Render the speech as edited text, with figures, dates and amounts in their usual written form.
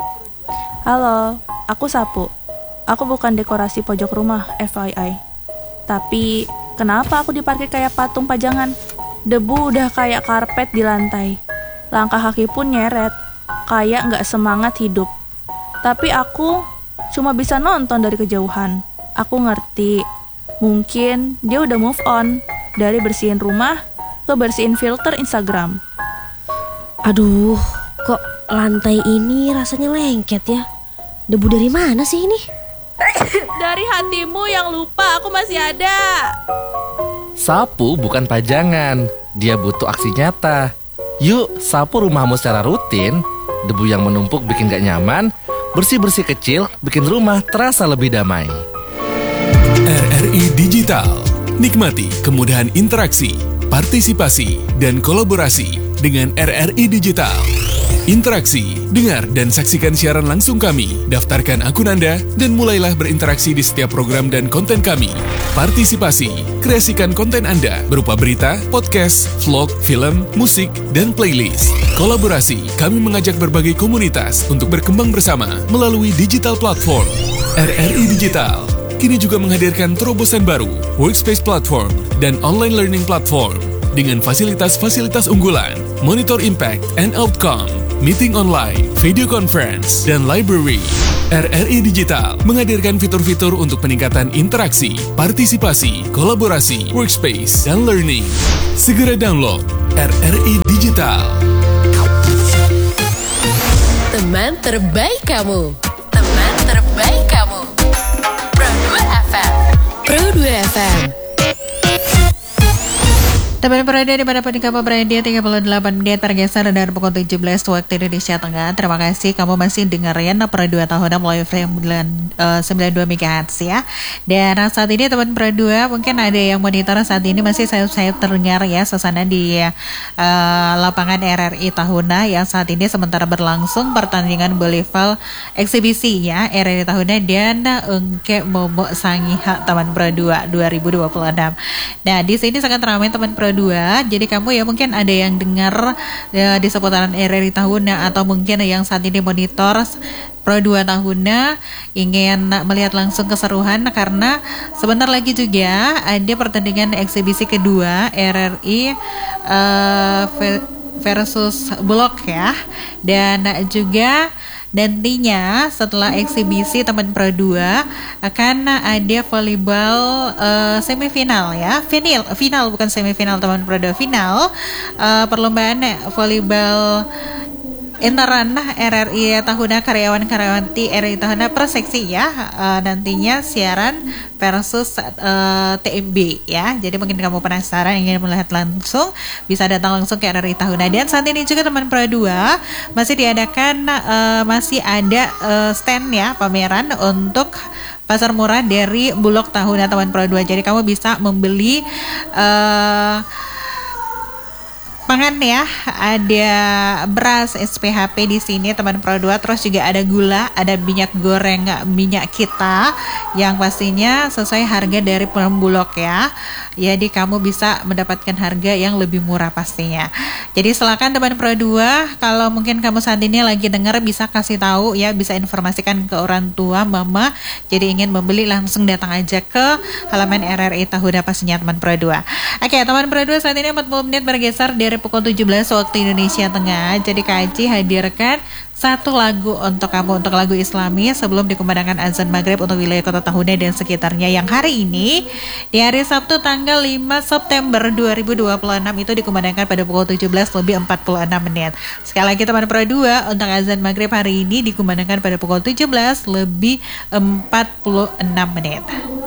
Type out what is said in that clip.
Halo, aku Sapu. Aku bukan dekorasi pojok rumah, FYI. Tapi, kenapa aku diparkir kayak patung pajangan? Debu udah kayak karpet di lantai. Langkah kaki pun nyeret, kayak nggak semangat hidup. Tapi aku cuma bisa nonton dari kejauhan. Aku ngerti, mungkin dia udah move on dari bersihin rumah ke bersihin filter Instagram. Aduh, kok lantai ini rasanya lengket ya? Debu dari mana sih ini? Dari hatimu yang lupa aku masih ada. Sapu bukan pajangan, dia butuh aksi nyata. Yuk, sapu rumahmu secara rutin. Debu yang menumpuk bikin gak nyaman, bersih-bersih kecil bikin rumah terasa lebih damai. RRI Digital. Nikmati kemudahan interaksi, partisipasi, dan kolaborasi dengan RRI Digital. Interaksi, dengar dan saksikan siaran langsung kami, daftarkan akun Anda, dan mulailah berinteraksi di setiap program dan konten kami. Partisipasi, kreasikan konten Anda berupa berita, podcast, vlog, film, musik, dan playlist. Kolaborasi, kami mengajak berbagai komunitas untuk berkembang bersama melalui digital platform. RRI Digital kini juga menghadirkan terobosan baru, workspace platform, dan online learning platform dengan fasilitas-fasilitas unggulan, monitor impact and outcome, meeting online, video conference, dan library. RRI Digital menghadirkan fitur-fitur untuk peningkatan interaksi, partisipasi, kolaborasi, workspace, dan learning. Segera download RRI Digital. Teman terbaik kamu. Teman terbaik kamu. Pro 2 FM. Pro 2 FM. Teman berada di mana pun kamu berada, 38 menit bergeser dari pukul 17 waktu Indonesia Tengah. Terima kasih kamu masih dengerin per 2 tahun melalui frame 92 MHz ya. Dan saat ini teman per 2 mungkin ada yang monitor saat ini masih saya terdengar ya suasana di lapangan RRI Tahuna yang saat ini sementara berlangsung pertandingan volleyball eksibisi ya RRI Tahuna dan Engke Momo Sangiha teman per 2 2026. Nah di sini sangat ramai teman per 2. Jadi kamu ya mungkin ada yang dengar di seputaran RRI Tahuna atau mungkin yang saat ini monitor Pro 2 Tahuna ingin melihat langsung keseruan karena sebentar lagi juga ada pertandingan eksibisi kedua RRI versus Bulog ya. Dan juga nantinya setelah eksibisi teman Pro 2 akan ada volleyball semifinal ya. Final bukan semifinal teman Pro 2, final perlombaan volleyball interan RRI Tahuna karyawan-karyawati RRI Tahuna per seksi ya. Nantinya siaran versus TMB ya. Jadi mungkin kamu penasaran ingin melihat langsung, bisa datang langsung ke RRI Tahuna. Dan saat ini juga teman Pro 2 masih diadakan masih ada stand ya, pameran untuk pasar murah dari Bulog Tahuna teman Pro 2. Jadi kamu bisa membeli pangan ya, ada beras SPHP di sini teman Pro 2, terus juga ada gula, ada minyak goreng, minyak kita yang pastinya sesuai harga dari Bulog ya. Jadi kamu bisa mendapatkan harga yang lebih murah pastinya. Jadi silakan teman Pro 2, kalau mungkin kamu saat ini lagi dengar bisa kasih tahu ya, bisa informasikan ke orang tua, mama. Jadi ingin membeli langsung datang aja ke halaman RRI Tahuna pastinya teman Pro 2. Oke, teman Pro 2 saat ini 40 menit bergeser dari pukul 17 waktu Indonesia Tengah. Jadi Kak hadirkan satu lagu untuk kamu, untuk lagu Islami sebelum dikumandangkan azan maghrib untuk wilayah kota Tahuna dan sekitarnya yang hari ini di hari Sabtu tanggal 5 September 2026 itu dikumandangkan pada pukul 17 lebih 46 menit. Sekali lagi teman Pro 2, untuk azan maghrib hari ini dikumandangkan pada pukul 17 lebih 46 menit.